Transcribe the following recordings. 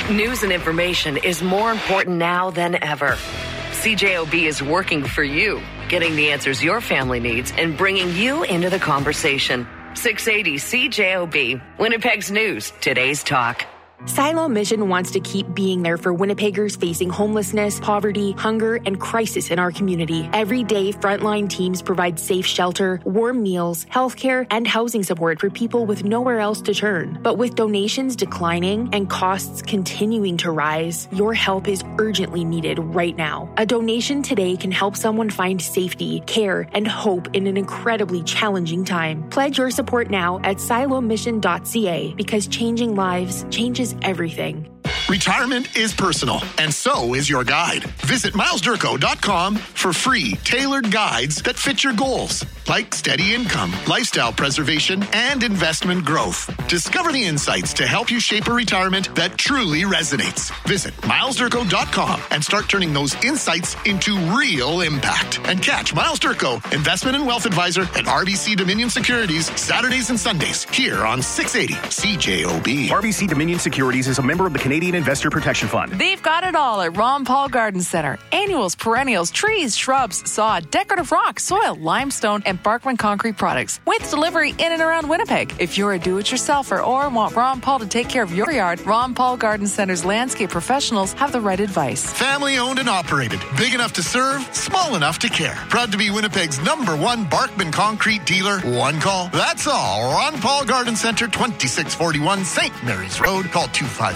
News and information is more important now than ever. CJOB is working for you, getting the answers your family needs and bringing you into the conversation. 680 CJOB, Winnipeg's News, Today's Talk. Silo Mission wants to keep being there for Winnipeggers facing homelessness, poverty, hunger, and crisis in our community. Every day, frontline teams provide safe shelter, warm meals, healthcare, and housing support for people with nowhere else to turn. But with donations declining and costs continuing to rise, your help is urgently needed right now. A donation today can help someone find safety, care, and hope in an incredibly challenging time. Pledge your support now at silomission.ca because changing lives changes everything. Retirement is personal, and so is your guide. Visit milesdurko.com for free, tailored guides that fit your goals, like steady income, lifestyle preservation, and investment growth. Discover the insights to help you shape a retirement that truly resonates. Visit milesdurko.com and start turning those insights into real impact. And catch Miles Durko, Investment and Wealth Advisor at RBC Dominion Securities, Saturdays and Sundays, here on 680 CJOB. RBC Dominion Securities is a member of the Canadian Investor Protection Fund. They've got it all at Ron Paul Garden Center. Annuals, perennials, trees, shrubs, sod, decorative rock, soil, limestone, and Barkman concrete products with delivery in and around Winnipeg. If you're a do-it-yourselfer or want Ron Paul to take care of your yard, Ron Paul Garden Center's landscape professionals have the right advice. Family owned and operated. Big enough to serve, small enough to care. Proud to be Winnipeg's #1 Barkman concrete dealer. One call. That's all. Ron Paul Garden Center, 2641 St. Mary's Road. Call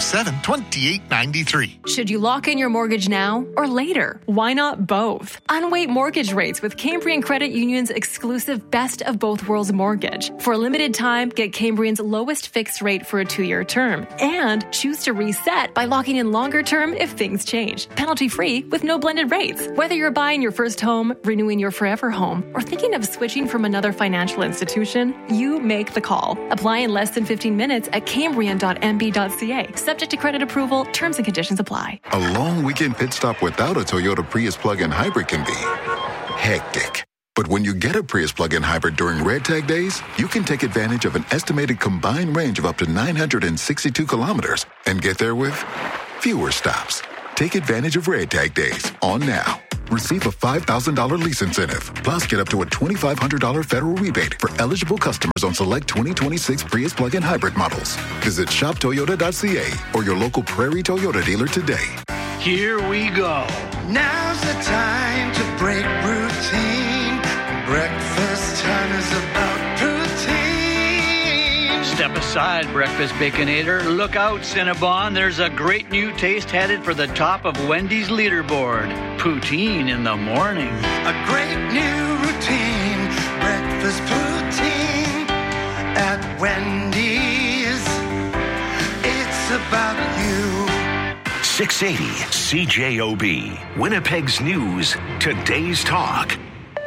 257-2893. Should you lock in your mortgage now or later? Why not both? Unweight mortgage rates with Cambrian Credit Union's exclusive Best of Both Worlds mortgage. For a limited time, get Cambrian's lowest fixed rate for a 2-year term and choose to reset by locking in longer term if things change. Penalty free with no blended rates. Whether you're buying your first home, renewing your forever home, or thinking of switching from another financial institution, you make the call. Apply in less than 15 minutes at cambrian.mb.ca. Subject to credit approval, terms and conditions apply. A long weekend pit stop without a Toyota Prius plug-in hybrid can be hectic. But when you get a Prius plug-in hybrid during Red Tag days, you can take advantage of an estimated combined range of up to 962 kilometers and get there with fewer stops. Take advantage of Red Tag days on now. Receive a $5,000 lease incentive. Plus, get up to a $2,500 federal rebate for eligible customers on select 2026 Prius plug-in hybrid models. Visit shoptoyota.ca or your local Prairie Toyota dealer today. Here we go. Now's the time to break routine. Breakfast time is about protein. Step aside, Breakfast Baconator. Look out, Cinnabon. There's a great new taste headed for the top of Wendy's leaderboard. Poutine in the morning. A great new routine. Breakfast poutine at Wendy's. It's about you. 680 CJOB, Winnipeg's News, Today's Talk.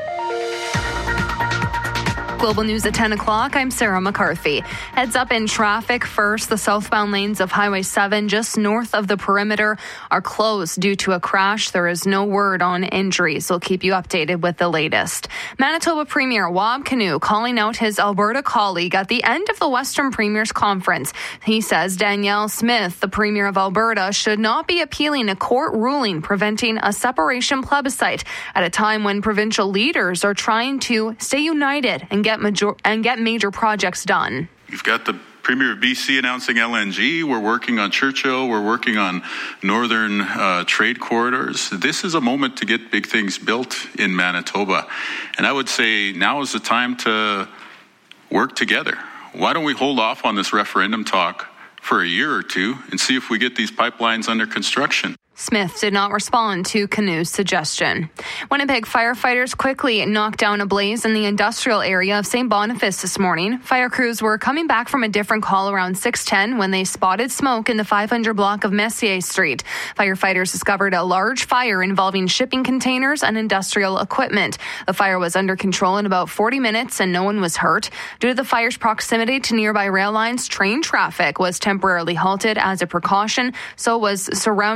Global News at 10 o'clock. I'm Sarah McCarthy. Heads up in traffic first. The southbound lanes of Highway 7 just north of the perimeter are closed due to a crash. There is no word on injuries. We'll keep you updated with the latest. Manitoba Premier Wab Kinew calling out his Alberta colleague at the end of the Western Premiers Conference. He says Danielle Smith, the Premier of Alberta, should not be appealing a court ruling preventing a separation plebiscite at a time when provincial leaders are trying to stay united and get major projects done. You've got the Premier of BC announcing LNG. We're working on Churchill. We're working on northern trade corridors. This is a moment to get big things built in Manitoba. And I would say now is the time to work together. Why don't we hold off on this referendum talk for a year or two and see if we get these pipelines under construction? Smith did not respond to Kinew's suggestion. Winnipeg firefighters quickly knocked down a blaze in the industrial area of St. Boniface this morning. Fire crews were coming back from a different call around 6:10 when they spotted smoke in the 500 block of Messier Street. Firefighters discovered a large fire involving shipping containers and industrial equipment. The fire was under control in about 40 minutes and no one was hurt. Due to the fire's proximity to nearby rail lines, train traffic was temporarily halted as a precaution. So was surrounding roads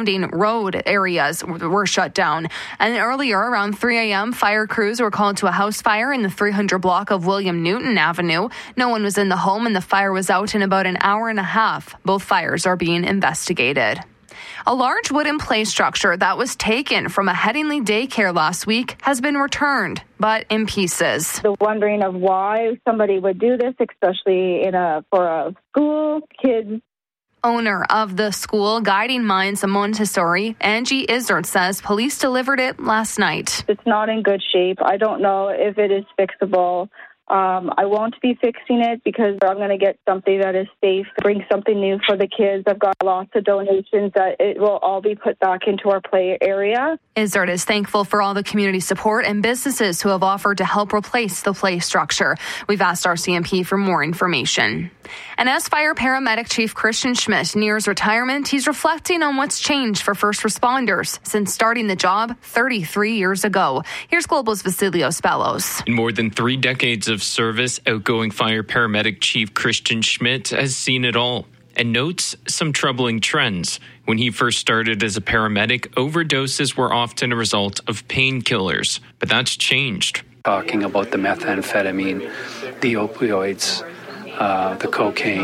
Road areas were shut down. And earlier, around 3 a.m., fire crews were called to a house fire in the 300 block of William Newton Avenue. No one was in the home, and the fire was out in about an hour and a half. Both fires are being investigated. A large wooden play structure that was taken from a Headingley daycare last week has been returned, but in pieces. The wondering of why somebody would do this, especially for a school, kids. Owner of the school, Guiding Minds Montessori, Angie Izzard, says police delivered it last night. It's not in good shape. I don't know if it is fixable. I won't be fixing it because I'm going to get something that is safe, bring something new for the kids. I've got lots of donations that it will all be put back into our play area. Izzard is thankful for all the community support and businesses who have offered to help replace the play structure. We've asked our CMP for more information. And as fire paramedic Chief Christian Schmidt nears retirement, he's reflecting on what's changed for first responders since starting the job 33 years ago. Here's Global's Vasilios Bellos. In more than 3 decades of service, outgoing fire paramedic Chief Christian Schmidt has seen it all and notes some troubling trends. When he first started as a paramedic, overdoses were often a result of painkillers, but that's changed. Talking about the methamphetamine, the opioids, the cocaine,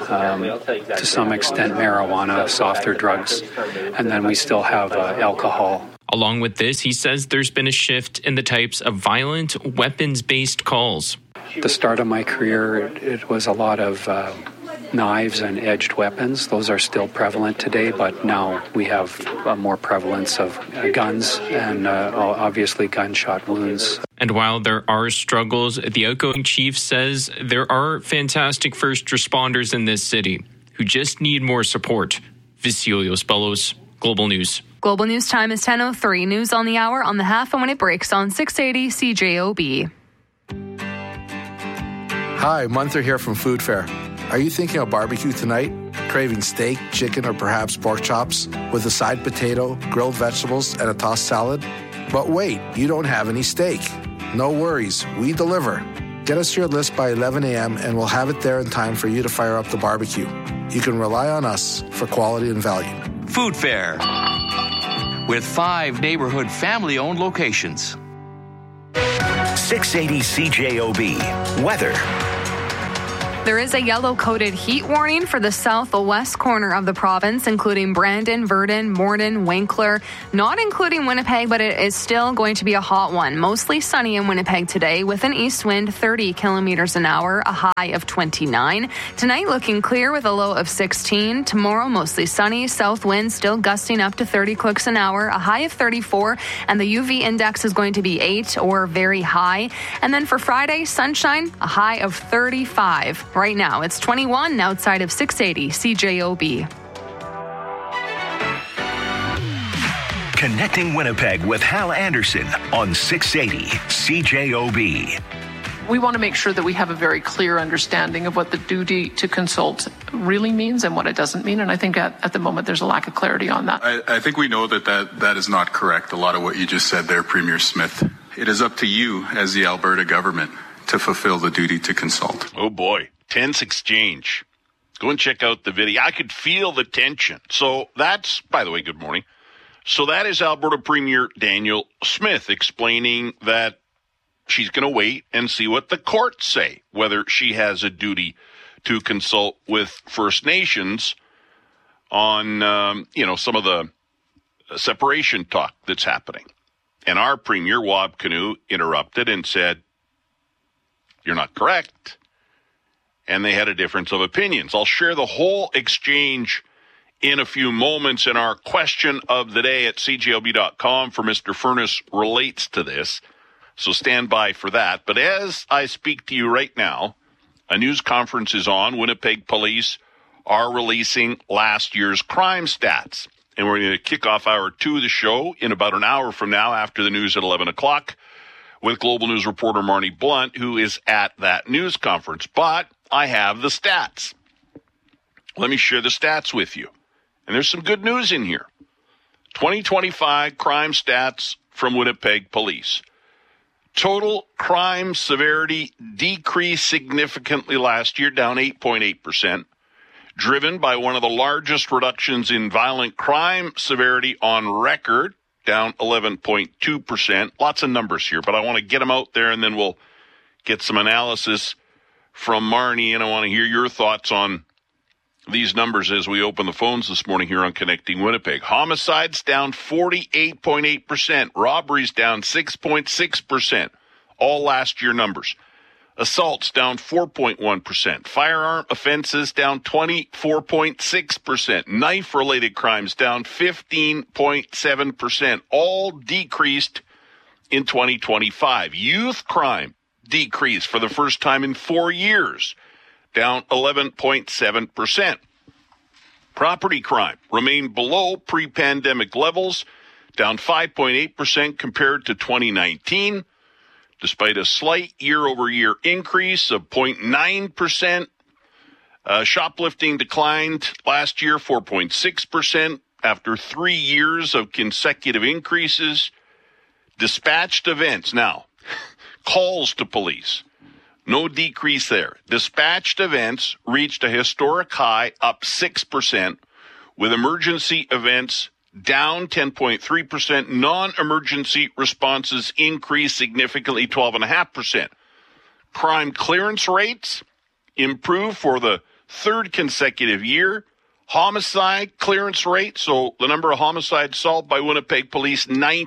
to some extent marijuana, softer drugs, and then we still have alcohol. Along with this, he says there's been a shift in the types of violent, weapons-based calls. The start of my career, it was a lot of knives and edged weapons. Those are still prevalent today, but now we have a more prevalence of guns and obviously gunshot wounds. And while there are struggles, the outgoing chief says there are fantastic first responders in this city who just need more support. Vasilios Bellos, Global News. Global News time is 10:03. News on the hour, on the half, and when it breaks on 680 CJOB. Hi, Munther here from Food Fair. Are you thinking of barbecue tonight? Craving steak, chicken, or perhaps pork chops with a side potato, grilled vegetables, and a tossed salad? But wait, you don't have any steak. No worries, we deliver. Get us your list by 11 a.m. and we'll have it there in time for you to fire up the barbecue. You can rely on us for quality and value. Food Fair, with 5 neighborhood family-owned locations. 680 CJOB. Weather. There is a yellow-coated heat warning for the southwest corner of the province, including Brandon, Virden, Morden, Winkler, not including Winnipeg, but it is still going to be a hot one. Mostly sunny in Winnipeg today with an east wind 30 kilometers an hour, a high of 29. Tonight looking clear with a low of 16. Tomorrow mostly sunny, south wind still gusting up to 30 clicks an hour, a high of 34, and the UV index is going to be 8 or very high. And then for Friday, sunshine, a high of 35. Right now, it's 21 outside of 680 CJOB. Connecting Winnipeg with Hal Anderson on 680 CJOB. We want to make sure that we have a very clear understanding of what the duty to consult really means and what it doesn't mean. And I think at the moment there's a lack of clarity on that. I think we know that is not correct, a lot of what you just said there, Premier Smith. It is up to you as the Alberta government to fulfill the duty to consult. Oh boy, tense exchange. Go and check out the video. I could feel the tension. So that's, by the way, good morning. So that is Alberta Premier Danielle Smith explaining that she's going to wait and see what the courts say, whether she has a duty to consult with First Nations on, some of the separation talk that's happening. And our Premier, Wab Kinew, interrupted and said, "You're not correct." And they had a difference of opinions. I'll share the whole exchange in a few moments, and our question of the day at cjob.com for Mr. Furness relates to this. So stand by for that. But as I speak to you right now, a news conference is on. Winnipeg police are releasing last year's crime stats. And we're going to kick off hour 2 of the show in about an hour from now after the news at 11 o'clock with Global News reporter Marnie Blunt, who is at that news conference. But I have the stats. Let me share the stats with you. And there's some good news in here. 2025 crime stats from Winnipeg police. Total crime severity decreased significantly last year, down 8.8%. driven by one of the largest reductions in violent crime severity on record, down 11.2%. Lots of numbers here, but I want to get them out there, and then we'll get some analysis from Marnie, and I want to hear your thoughts on these numbers as we open the phones this morning here on Connecting Winnipeg. Homicides down 48.8%. Robberies down 6.6%. All last year numbers. Assaults down 4.1%. Firearm offenses down 24.6%. Knife-related crimes down 15.7%. All decreased in 2025. Youth crime decreased for the first time in 4 years, down 11.7%. Property crime remained below pre-pandemic levels, down 5.8% compared to 2019, despite a slight year-over-year increase of 0.9%. Shoplifting declined last year 4.6% after 3 years of consecutive increases. Dispatched events, now, calls to police, no decrease there. Dispatched events reached a historic high, up 6%, with emergency events down 10.3%. Non-emergency responses increased significantly, 12.5%. Crime clearance rates improved for the third consecutive year. Homicide clearance rate, so the number of homicides solved by Winnipeg police,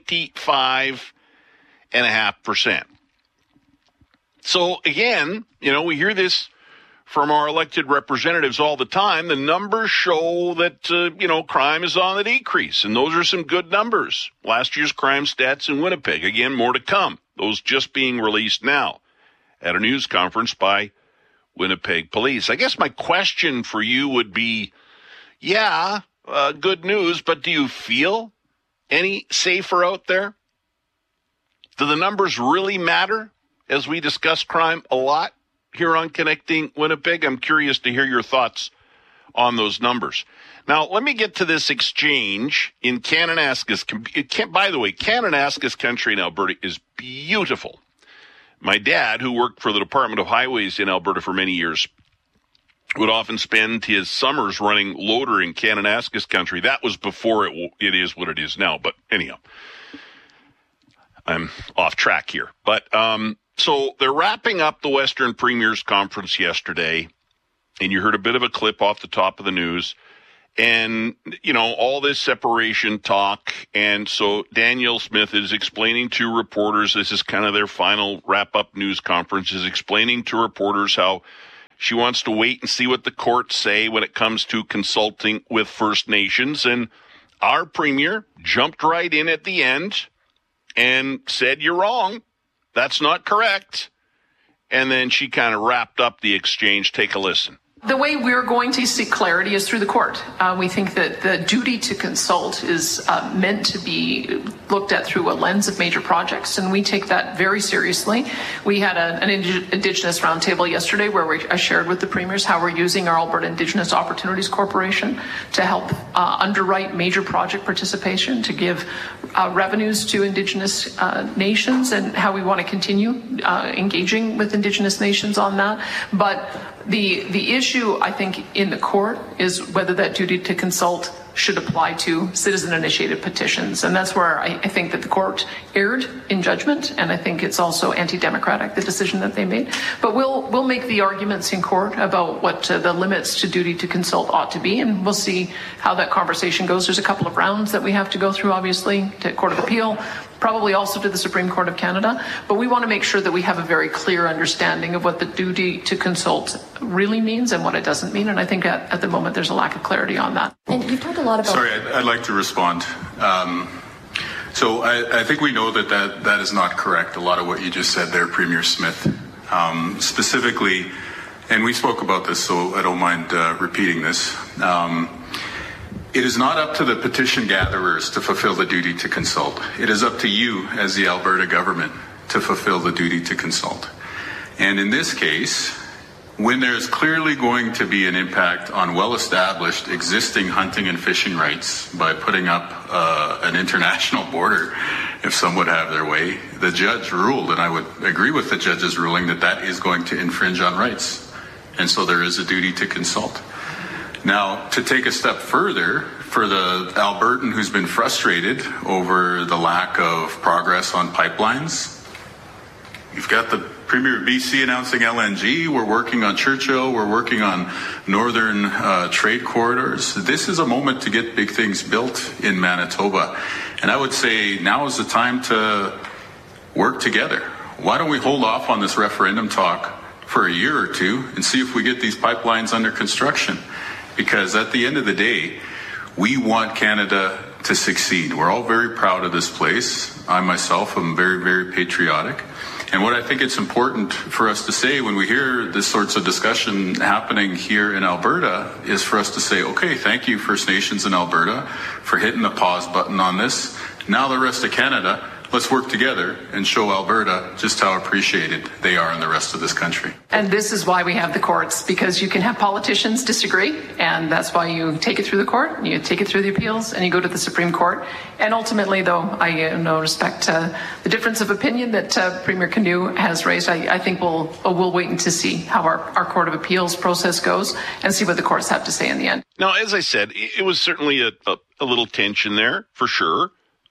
95.5%. So again, we hear this from our elected representatives all the time. The numbers show that, crime is on the decrease, and those are some good numbers. Last year's crime stats in Winnipeg. Again, more to come. Those just being released now at a news conference by Winnipeg Police. I guess my question for you would be, good news, but do you feel any safer out there? Do the numbers really matter as we discuss crime a lot here on Connecting Winnipeg? I'm curious to hear your thoughts on those numbers. Now, let me get to this exchange in Kananaskis. By the way, Kananaskis country in Alberta is beautiful. My dad, who worked for the Department of Highways in Alberta for many years, would often spend his summers running loader in Kananaskis country. That was before it is what it is now. But anyhow, I'm off track here. But so they're wrapping up the Western Premiers Conference yesterday, and you heard a bit of a clip off the top of the news, and, all this separation talk. And so Danielle Smith is explaining to reporters, this is kind of their final wrap-up news conference, is explaining to reporters how she wants to wait and see what the courts say when it comes to consulting with First Nations. And our premier jumped right in at the end and said, "You're wrong. That's not correct." And then she kind of wrapped up the exchange. Take a listen. The way we're going to seek clarity is through the court. We think that the duty to consult is meant to be looked at through a lens of major projects, and we take that very seriously. We had an Indigenous roundtable yesterday where I shared with the premiers how we're using our Alberta Indigenous Opportunities Corporation to help underwrite major project participation, to give revenues to Indigenous nations, and how we want to continue engaging with Indigenous nations on that. But the issue, I think, in the court is whether that duty to consult should apply to citizen-initiated petitions. And that's where I think that the court erred in judgment, and I think it's also anti-democratic, the decision that they made. But we'll make the arguments in court about what the limits to duty to consult ought to be, and we'll see how that conversation goes. There's a couple of rounds that we have to go through, obviously, to Court of Appeal, probably also to the Supreme Court of Canada. But we want to make sure that we have a very clear understanding of what the duty to consult really means and what it doesn't mean. And I think at the moment there's a lack of clarity on that. And you've talked a lot about... Sorry, I'd like to respond. So I think we know that is not correct, a lot of what you just said there, Premier Smith. Specifically, and we spoke about this, so I don't mind repeating this. It is not up to the petition gatherers to fulfill the duty to consult. It is up to you as the Alberta government to fulfill the duty to consult. And in this case, when there's clearly going to be an impact on well-established existing hunting and fishing rights by putting up an international border, if some would have their way, the judge ruled, and I would agree with the judge's ruling, that is going to infringe on rights. And so there is a duty to consult. Now, to take a step further, for the Albertan who's been frustrated over the lack of progress on pipelines, you've got the Premier of BC announcing LNG. We're working on Churchill. We're working on northern trade corridors. This is a moment to get big things built in Manitoba. And I would say now is the time to work together. Why don't we hold off on this referendum talk for a year or two and see if we get these pipelines under construction? Because at the end of the day, we want Canada to succeed. We're all very proud of this place. I myself am very, very patriotic. And what I think it's important for us to say when we hear this sorts of discussion happening here in Alberta is for us to say, okay, thank you First Nations in Alberta for hitting the pause button on this. Now the rest of Canada, let's work together and show Alberta just how appreciated they are in the rest of this country. And this is why we have the courts, because you can have politicians disagree, and that's why you take it through the court, you take it through the appeals, and you go to the Supreme Court. And ultimately, though, I respect the difference of opinion that Premier Canoe has raised. I think we'll wait to see how our Court of Appeals process goes and see what the courts have to say in the end. Now, as I said, it was certainly a little tension there, for sure.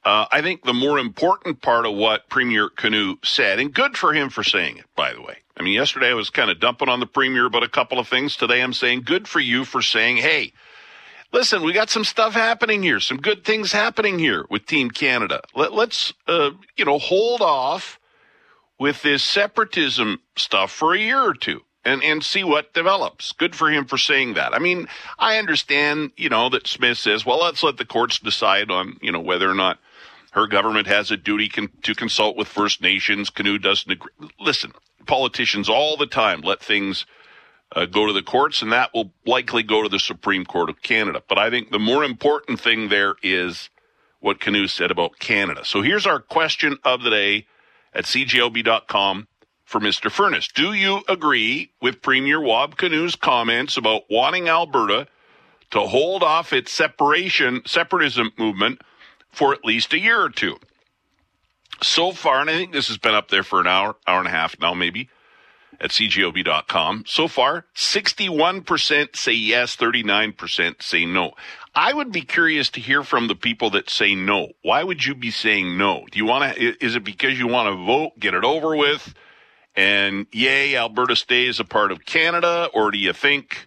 I think the more important part of what Premier Canoe said, and good for him for saying it, by the way. I mean, yesterday I was kind of dumping on the Premier about a couple of things. Today I'm saying good for you for saying, hey, listen, we got some stuff happening here, some good things happening here with Team Canada. Let's hold off with this separatism stuff for a year or two and see what develops. Good for him for saying that. I mean, I understand, that Smith says, well, let's let the courts decide on, whether or not her government has a duty to consult with First Nations. Canoe doesn't agree. Listen, politicians all the time let things go to the courts, and that will likely go to the Supreme Court of Canada. But I think the more important thing there is what Canoe said about Canada. So here's our question of the day at cjob.com for Mr. Furness. Do you agree with Premier Wab Canoe's comments about wanting Alberta to hold off its separatism movement for at least a year or two? So far, and I think this has been up there for an hour and a half now maybe, at cjob.com. So far, 61% say yes, 39% say no. I would be curious to hear from the people that say no. Why would you be saying no? Is it because you want to vote, get it over with, and yay, Alberta stays a part of Canada? Or do you think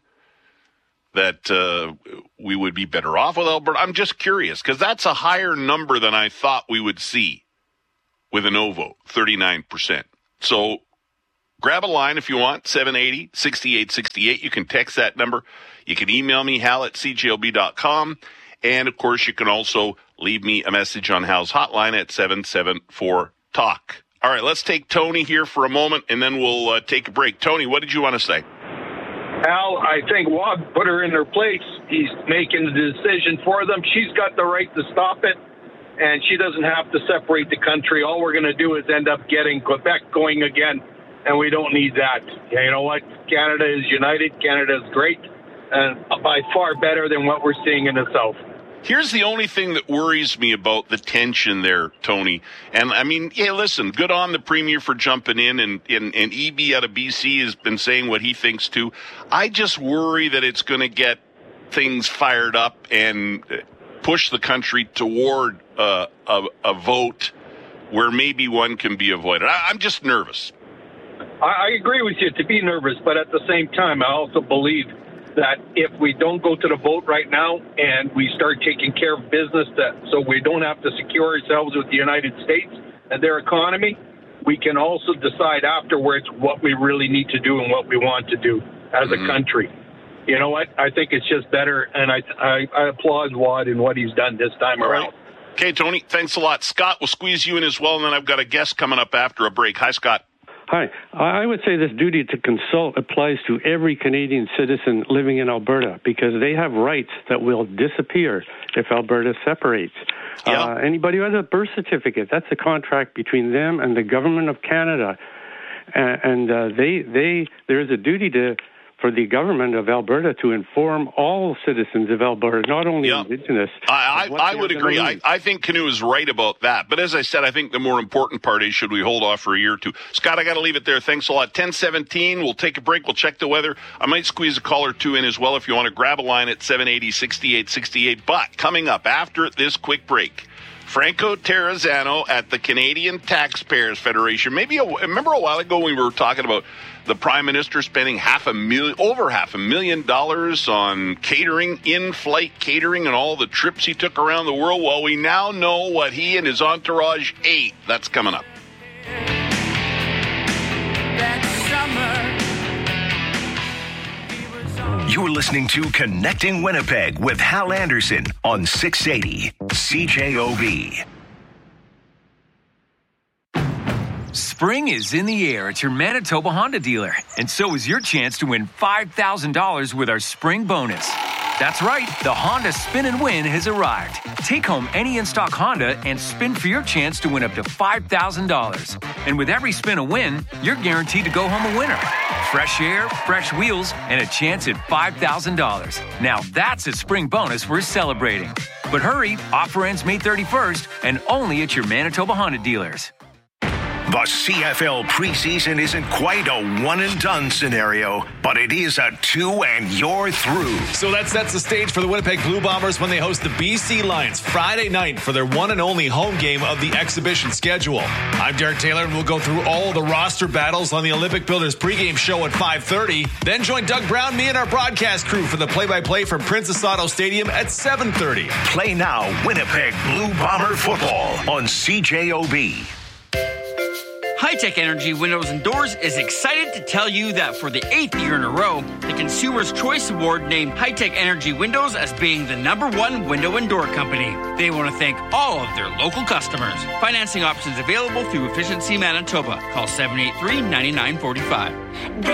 that we would be better off with Alberta? I'm just curious, because that's a higher number than I thought we would see with a no vote, 39%. So grab a line if you want, 780-6868. You can text that number. You can email me, hal@cjob.com. And, of course, you can also leave me a message on Hal's hotline at 774-TALK. All right, let's take Tony here for a moment, and then we'll take a break. Tony, what did you want to say? Al, I think Wab put her in her place. He's making the decision for them. She's got the right to stop it, and she doesn't have to separate the country. All we're going to do is end up getting Quebec going again, and we don't need that. You know what? Canada is united. Canada is great, and by far better than what we're seeing in the South. Here's the only thing that worries me about the tension there, Tony. And, I mean, yeah, listen, good on the Premier for jumping in, and EB out of BC has been saying what he thinks, too. I just worry that it's going to get things fired up and push the country toward a vote where maybe one can be avoided. I'm just nervous. I agree with you to be nervous, but at the same time, I also believe that if we don't go to the vote right now and we start taking care of business so we don't have to secure ourselves with the United States and their economy, we can also decide afterwards what we really need to do and what we want to do as a country. You know what? I think it's just better, and I applaud Wad in what he's done this time around. Okay, Tony, thanks a lot. Scott, we'll squeeze you in as well, and then I've got a guest coming up after a break. Hi, Scott. Hi. I would say this duty to consult applies to every Canadian citizen living in Alberta because they have rights that will disappear if Alberta separates. Yeah. Anybody who has a birth certificate, that's a contract between them and the government of Canada. And there is a duty to for the government of Alberta to inform all citizens of Alberta, not only Indigenous. I would agree. I think Canoe is right about that. But as I said, I think the more important part is, should we hold off for a year or two? Scott, I got to leave it there. Thanks a lot. 10:17. We'll take a break. We'll check the weather. I might squeeze a call or two in as well if you want to grab a line at 780-6868. But coming up after this quick break, Franco Terrazzano at the Canadian Taxpayers Federation. Remember a while ago we were talking about the Prime Minister spending over $500,000 on catering, in-flight catering, and all the trips he took around the world? Well, we now know what he and his entourage ate. That's coming up. You're listening to Connecting Winnipeg with Hal Anderson on 680 CJOB. Spring is in the air at your Manitoba Honda dealer, and so is your chance to win $5,000 with our spring bonus. That's right, the Honda Spin and Win has arrived. Take home any in-stock Honda and spin for your chance to win up to $5,000. And with every spin a win, you're guaranteed to go home a winner. Fresh air, fresh wheels, and a chance at $5,000. Now that's a spring bonus worth celebrating. But hurry, offer ends May 31st, and only at your Manitoba Honda dealers. The CFL preseason isn't quite a one-and-done scenario, but it is a two and you're through. So that sets the stage for the Winnipeg Blue Bombers when they host the BC Lions Friday night for their one and only home game of the exhibition schedule. I'm Derek Taylor, and we'll go through all the roster battles on the Olympic Builders pregame show at 5:30. Then join Doug Brown, me, and our broadcast crew for the play-by-play from Princess Auto Stadium at 7:30. Play now Winnipeg Blue Bomber football on CJOB. High-Tech Energy Windows and Doors is excited to tell you that for the 8th year in a row, the Consumer's Choice Award named High-Tech Energy Windows as being the #1 window and door company. They want to thank all of their local customers. Financing options available through Efficiency Manitoba. Call 783-9945.